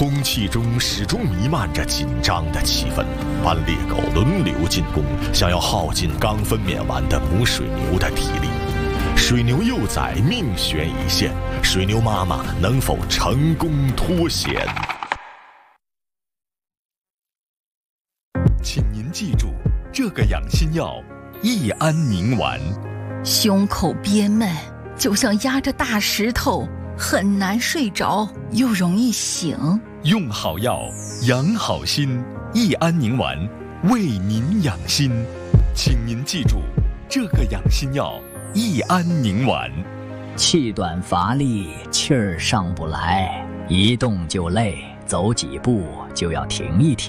空气中始终弥漫着紧张的气氛，班猎狗轮流进攻，想要耗尽刚分娩完的母水牛的体力。水牛幼崽命悬一线，水牛妈妈能否成功脱险？请您记住，这个养心药益安宁丸。 胸口憋闷，就像压着大石头，很难睡着，又容易醒。 用好药，养好心，益安宁丸为您养心。请您记住，这个养心药益安宁丸。 气短乏力，气儿上不来，一动就累，走几步就要停一停。